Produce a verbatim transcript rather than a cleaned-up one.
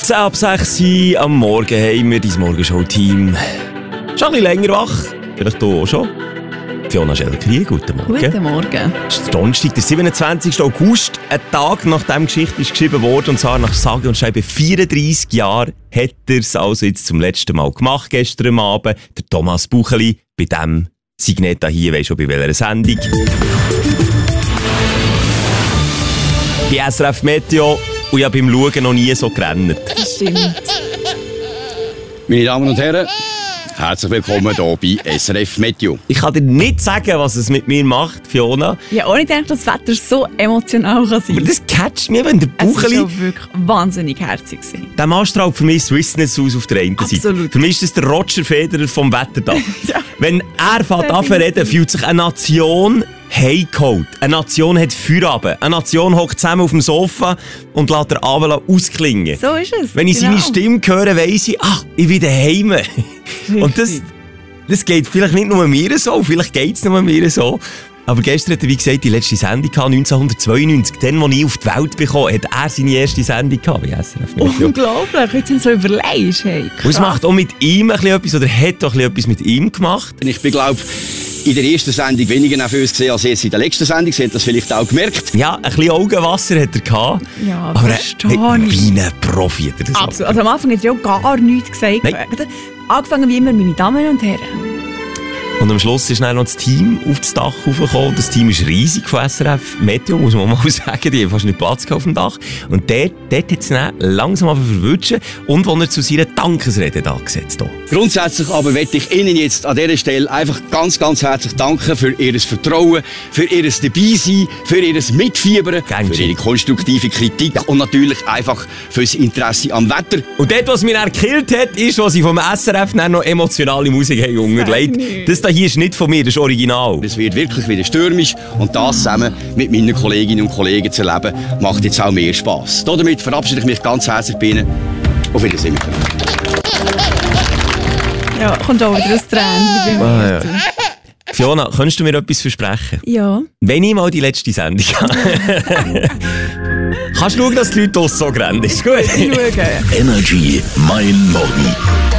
fünfzehn ab sechs Uhr am Morgen haben wir dein Morgenshow-Team. Schon ein bisschen länger wach. Vielleicht du auch schon. Fiona Schelker, guten Morgen. Guten Morgen. Es ist Donnerstag, der siebenundzwanzigsten August. Ein Tag, nachdem die Geschichte ist geschrieben wurde. Und zwar nach sage und schreibe vierunddreissig Jahren hat er es also jetzt zum letzten Mal gemacht, gestern am Abend. Der Thomas Bucheli, bei dem Signeta hier, weisst schon bei welcher Sendung. Bei S R F Meteo und ja beim Schauen noch nie so gerannt. Das stimmt. Meine Damen und Herren, herzlich willkommen hier bei S R F Meteo. Ich kann dir nicht sagen, was es mit mir macht, Fiona. Ja, ohne gedacht, dass das Wetter so emotional kann sein. Aber das catcht mich, wenn der Bucheli... Es war schon wirklich wahnsinnig herzig. Der Mann strahlt für mich Swissness aus auf der einen Seite. Absolut. Für mich ist das der Roger Federer vom Wetterdach. Ja. Wenn er fährt an zu reden, fühlt sich eine Nation heimgeholt. Eine Nation hat Feierabend. Eine Nation hockt zusammen auf dem Sofa und lässt den Abend ausklingen. So ist es. Wenn ich genau. seine Stimme höre, weiss ich, ah, ich bin daheim. Und das, das geht vielleicht nicht nur mir so, vielleicht geht es nur mir so. Aber gestern hat er, wie gesagt, die letzte Sendung gehabt, neunzehnhundertzweiundneunzig. Dann, als ich auf die Welt bekommen hat er seine erste Sendung gehabt bei S R F Meteo. Unglaublich, jetzt sind so überlegst. Hey, und es macht auch mit ihm ein bisschen etwas, oder hat auch ein bisschen etwas mit ihm gemacht. Ich bin, glaube in der ersten Sendung weniger nervös gesehen als jetzt in der letzten Sendung. Sie haben das vielleicht auch gemerkt. Ja, ein bisschen Augenwasser hat er gehabt. Ja, aber er verstehe hat ich. wie ein Profi hat er das Absolut. Also am Anfang hat er auch gar nichts gesagt. Nein. Angefangen wie immer, meine Damen und Herren. Und am Schluss ist dann noch das Team auf das Dach raufgekommen. Das Team ist riesig von S R F Meteo, muss man mal sagen. Die haben fast nicht Platz auf dem Dach. Und dort, dort hat es dann langsam angefangen verwutschen. Und wo er zu seiner Dankesrede da gesetzt hat. Grundsätzlich aber möchte ich Ihnen jetzt an dieser Stelle einfach ganz, ganz herzlich danken für Ihr Vertrauen, für Ihr Dabeisein, für Ihr Mitfiebern, Gern für Ihre konstruktive Kritik und natürlich einfach für das Interesse am Wetter. Und dort, was mich dann gekillt hat, ist, was sie vom S R F dann noch emotionale Musik haben unterlegt. Das hier ist nicht von mir, das ist original. Es wird wirklich wieder stürmisch und das zusammen mit meinen Kolleginnen und Kollegen zu erleben, macht jetzt auch mehr Spass. Damit verabschiede ich mich ganz herzlich bei Ihnen. Auf Wiedersehen. Ja, kommt auch wieder ein Tränchen. Ah, ja. Fiona, kannst du mir etwas versprechen? Ja. Wenn ich mal die letzte Sendung habe. Kannst du schauen, dass die Leute so rennen? Ist gut? Ich schaue. Energy, mein Morgen.